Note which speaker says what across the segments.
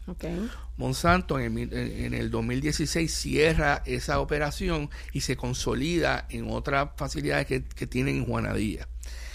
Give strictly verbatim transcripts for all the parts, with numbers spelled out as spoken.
Speaker 1: Okay.
Speaker 2: Monsanto en el, en el dos mil dieciséis cierra esa operación y se consolida en otras facilidades que, que tienen en Juanadía.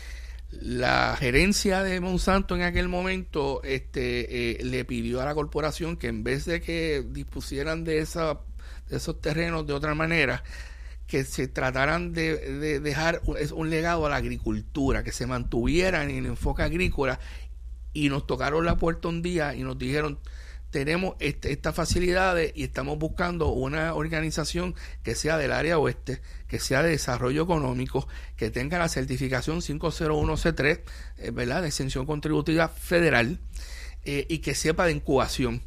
Speaker 2: La gerencia de Monsanto en aquel momento este, eh, le pidió a la corporación que en vez de que dispusieran de, esa, de esos terrenos de otra manera, que se trataran de, de dejar un, un legado a la agricultura, que se mantuvieran en el enfoque agrícola, y nos tocaron la puerta un día y nos dijeron: tenemos este, estas facilidades y estamos buscando una organización que sea del área oeste, que sea de desarrollo económico, que tenga la certificación cinco cero uno C tres, eh, ¿verdad?, de exención contributiva federal, eh, y que sepa de incubación.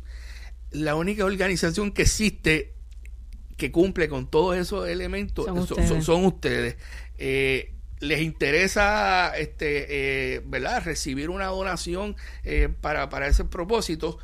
Speaker 2: La única organización que existe que cumple con todos esos elementos
Speaker 1: son
Speaker 2: son
Speaker 1: ustedes.
Speaker 2: Son, son ustedes. Eh, les interesa este eh, ¿verdad?, recibir una donación eh, para, para ese propósito.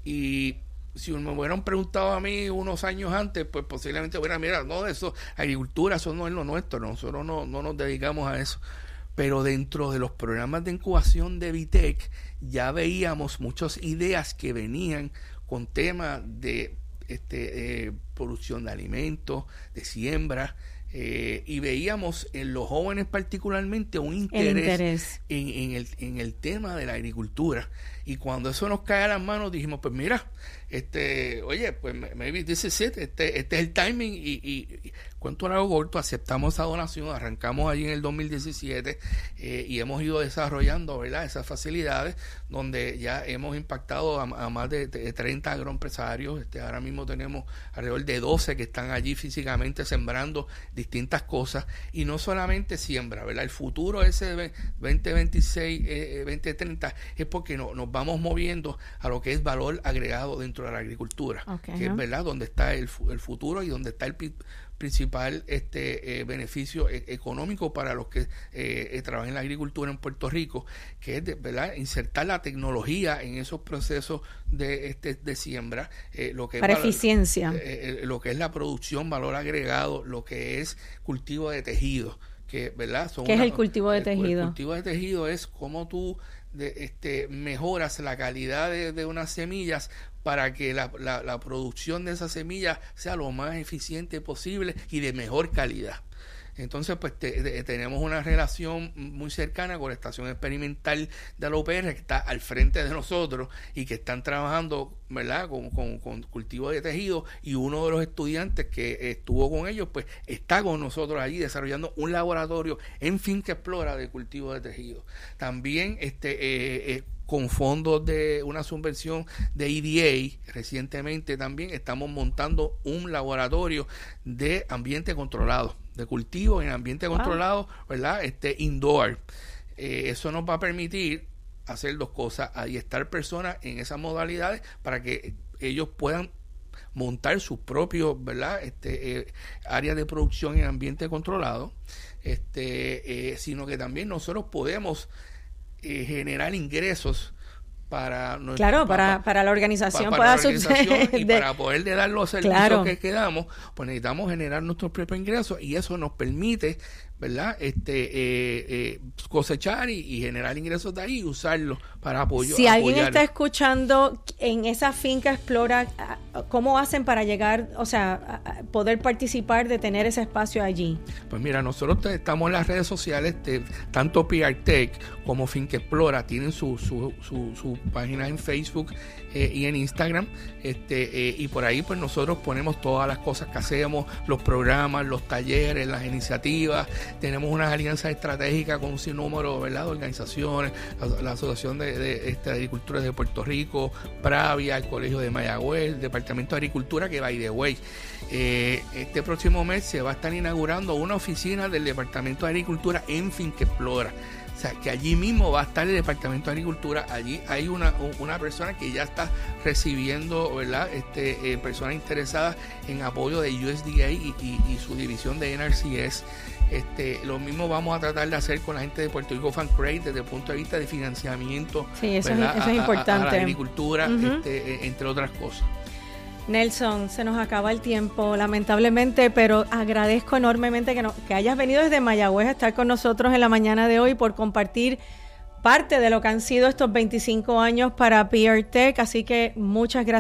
Speaker 2: Y si me hubieran preguntado a mí unos años antes, pues posiblemente hubiera, mira, no, eso, agricultura, eso no es lo nuestro, nosotros no, no nos dedicamos a eso. Pero dentro de los programas de incubación de VITEC ya veíamos muchas ideas que venían con temas de este, eh, producción de alimentos, de siembra, eh, y veíamos en los jóvenes particularmente un interés,
Speaker 1: interés.
Speaker 2: En, en, el, en el tema de la agricultura. Y cuando eso nos cae a las manos, dijimos, pues mira, este, oye, pues maybe this is it, este, este es el timing, y, y, y cuento largo corto, aceptamos esa donación, arrancamos allí en el dos mil diecisiete, eh, y hemos ido desarrollando, ¿verdad?, esas facilidades donde ya hemos impactado a, a más de, de treinta agroempresarios. Este, ahora mismo tenemos alrededor de doce que están allí físicamente sembrando distintas cosas, y no solamente siembra, ¿verdad? El futuro ese de veinte veintiséis, eh, veinte treinta es porque no, nos vamos moviendo a lo que es valor agregado dentro de la agricultura,
Speaker 1: okay,
Speaker 2: que
Speaker 1: ¿no?
Speaker 2: es, ¿verdad?, donde está el, el futuro y donde está el pi- principal este eh, beneficio e- económico para los que eh, eh, trabajan en la agricultura en Puerto Rico, que es de, ¿verdad?, insertar la tecnología en esos procesos de este de siembra, eh, lo que
Speaker 1: para
Speaker 2: es valor,
Speaker 1: eficiencia,
Speaker 2: eh, eh, lo que es la producción, valor agregado, lo que es cultivo de tejido, que, ¿verdad?, son
Speaker 1: ¿qué
Speaker 2: una,
Speaker 1: es el cultivo de
Speaker 2: el,
Speaker 1: tejido?
Speaker 2: El cultivo de tejido es cómo tú de, este, mejoras la calidad de, de unas semillas para que la, la, la producción de esas semillas sea lo más eficiente posible y de mejor calidad. Entonces, pues te, te, tenemos una relación muy cercana con la estación experimental de la U P R, que está al frente de nosotros y que están trabajando, ¿verdad?, con, con, con cultivo de tejido, y uno de los estudiantes que estuvo con ellos, pues está con nosotros allí desarrollando un laboratorio en Finca Explora de cultivo de tejido. También este eh, eh, con fondos de una subvención de E D A, recientemente también estamos montando un laboratorio de ambiente controlado, de cultivo en ambiente wow. controlado, ¿verdad?, este indoor. Eh, eso nos va a permitir hacer dos cosas: adiestrar personas en esas modalidades para que ellos puedan montar sus propios, ¿verdad?, este, eh, áreas de producción en ambiente controlado, este, eh, sino que también nosotros podemos eh, generar ingresos para nuestro,
Speaker 1: claro para, para, para la organización,
Speaker 2: para, para
Speaker 1: pueda
Speaker 2: la organización y
Speaker 1: de,
Speaker 2: para poder de dar los servicios
Speaker 1: claro.
Speaker 2: que quedamos, pues necesitamos generar nuestros propios ingresos, y eso nos permite, ¿verdad?, este eh, eh, cosechar y, y generar ingresos de ahí y usarlos para apoyo.
Speaker 1: Si alguien
Speaker 2: apoyar.
Speaker 1: está escuchando en esa Finca Explora, ¿cómo hacen para llegar, o sea, a poder participar de tener ese espacio allí?
Speaker 2: Pues mira, nosotros te, estamos en las redes sociales, te, tanto P R Tech como Finca Explora tienen su, su, su, su página en Facebook eh, y en Instagram, este eh, y por ahí pues nosotros ponemos todas las cosas que hacemos, los programas, los talleres, las iniciativas. Tenemos unas alianzas estratégicas con un sinnúmero, ¿verdad?, de organizaciones, la, la Asociación de, de, este, de Agricultura de Puerto Rico, Pravia, el Colegio de Mayagüez, el Departamento de Agricultura, que by the way, eh, este próximo mes se va a estar inaugurando una oficina del Departamento de Agricultura en Finca Explora. O sea, que allí mismo va a estar el Departamento de Agricultura. Allí hay una, una persona que ya está recibiendo, ¿verdad?, este, eh, personas interesadas en apoyo de U S D A y, y, y su división de N R C S. Este, lo mismo vamos a tratar de hacer con la gente de Puerto Rico Fan Crate desde el punto de vista de financiamiento,
Speaker 1: sí, eso, es, eso
Speaker 2: a,
Speaker 1: es importante.
Speaker 2: A, a la agricultura,
Speaker 1: uh-huh.
Speaker 2: este, entre otras cosas.
Speaker 1: Nelson, se nos acaba el tiempo, lamentablemente, pero agradezco enormemente que, no, que hayas venido desde Mayagüez a estar con nosotros en la mañana de hoy por compartir parte de lo que han sido estos veinticinco años para P R Tech, así que muchas gracias.